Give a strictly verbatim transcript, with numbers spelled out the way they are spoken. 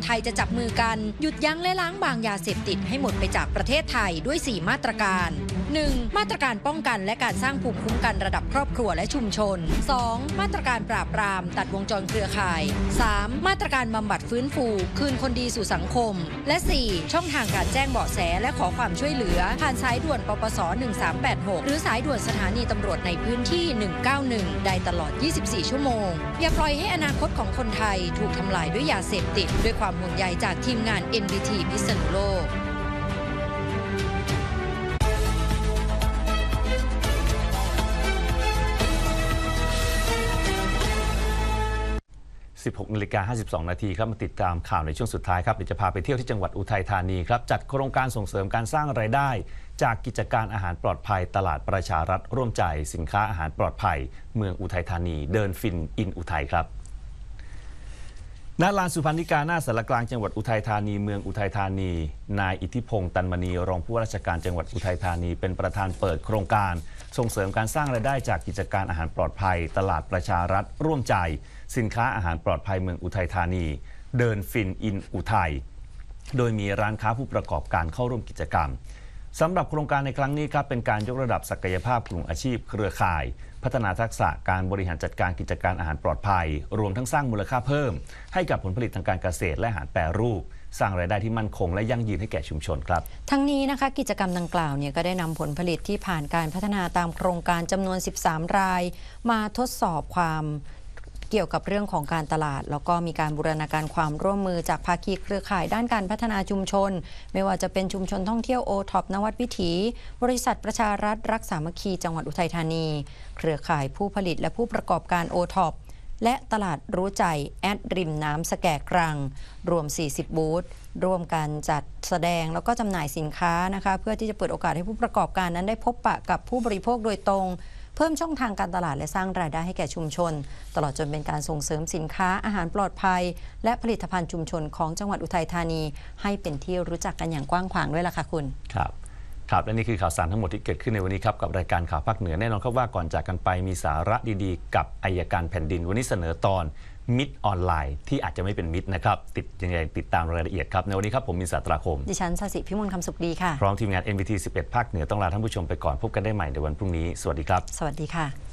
ทยจะจับมือกันหยุดยั้งและล้างบางยาเสพติดให้หมดไปจากประเทศไทยด้วยสี่มาตรการ หนึ่ง มาตรการป้องกันและการสร้างภูมิคุ้มกันระดับครอบครัวและชุมชน สอง มาตรการปราบปรามตัดวงจรเครือข่าย สาม มาตรการบำบัดฟื้นฟูคืนคนดีสู่สังคมและ สี่ ช่องทางการแจ้งเบาะแสและขอความช่วยเหลือผ่านสายด่วนปปสหนึ่งสามแปดหกหรือสายด่วนสถานีตำรวจในพื้นที่หนึ่งเก้าหนึ่งได้ตลอดยี่สิบสี่ชั่วโมงอย่าปล่อยให้อนาคตของคนไทยถูกทำลายด้วยยาเสพติดด้วยความห่วงใยจากทีมงาน เอ็น บี ที พิษณุโลกสิบหกนาฬิกาห้าสิบสองนาทีครับมาติดตามข่าวในช่วงสุดท้ายครับเดี๋ยวจะพาไปเที่ยวที่จังหวัดอุทัยธานีครับจัดโครงการส่งเสริมการสร้างรายได้จากกิจการอาหารปลอดภัยตลาดประชารัฐร่วมใจสินค้าอาหารปลอดภัยเมืองอุทัยธานีเดินฟินอินอุทัยครับณลานสุพรรณิกาหน้าสารกลางจังหวัดอุทัยธานีเมืองอุทัยธานีนายอิทธิพงษ์ตันมณีรองผู้ว่าราชการจังหวัดอุทัยธานีเป็นประธานเปิดโครงการส่งเสริมการสร้างรายได้จากกิจการอาหารปลอดภัยตลาดประชารัฐร่วมใจสินค้าอาหารปลอดภัยเมืองอุทัยธานีเดินฟินอินอุทัยโดยมีร้านค้าผู้ประกอบการเข้าร่วมกิจกรรมสำหรับโครงการในครั้งนี้ครับเป็นการยกระดับศักยภาพกลุ่มอาชีพเครือข่ายพัฒนาทักษะการบริหารจัดการกิจการอาหารปลอดภัยรวมทั้งสร้างมูลค่าเพิ่มให้กับผลผลิตทางการเกษตรและอาหารแปรรูปสร้างรายได้ที่มั่นคงและยั่งยืนให้แก่ชุมชนครับทั้งนี้นะคะกิจกรรมดังกล่าวเนี่ยก็ได้นำผลผลิตที่ผ่านการพัฒนาตามโครงการจำนวนสิบสามรายมาทดสอบความเกี่ยวกับเรื่องของการตลาดแล้วก็มีการบูรณาการความร่วมมือจากภาคีเครือข่ายด้านการพัฒนาชุมชนไม่ว่าจะเป็นชุมชนท่องเที่ยวโอท็อปนวัดวิถีบริษัทประชารัฐรักสามัคคีจังหวัดอุทัยธานีเครือข่ายผู้ผลิตและผู้ประกอบการโอท็อปและตลาดรู้ใจแอดริมน้ำสแกกรังรวมสี่สิบบูธร่วมกันจัดแสดงแล้วก็จำหน่ายสินค้านะคะเพื่อที่จะเปิดโอกาสให้ผู้ประกอบการนั้นได้พบปะกับผู้บริโภคโดยตรงเพิ่มช่องทางการตลาดและสร้างรายได้ให้แก่ชุมชนตลอดจนเป็นการส่งเสริมสินค้าอาหารปลอดภัยและผลิตภัณฑ์ชุมชนของจังหวัดอุทัยธานีให้เป็นที่รู้จักกันอย่างกว้างขวางด้วยล่ะค่ะคุณครับครับและนี่คือข่าวสารทั้งหมดที่เกิดขึ้นในวันนี้ครับกับรายการข่าวภาคเหนือแน่นอนครับว่าก่อนจากกันไปมีสาระดีๆกับอัยการแผ่นดินวันนี้เสนอตอนมิตรออนไลน์ที่อาจจะไม่เป็นมิตรนะครับติดยังไงติดตามรายละเอียดครับในวันนี้ครับผมมินสาตราคมดิฉันสศิพิมลคำสุขดีค่ะพร้อมทีมงาน เอ็น บี ที สิบเอ็ดภาคเหนือต้องลาท่านผู้ชมไปก่อนพบกันได้ใหม่ในวันพรุ่งนี้สวัสดีครับสวัสดีค่ะ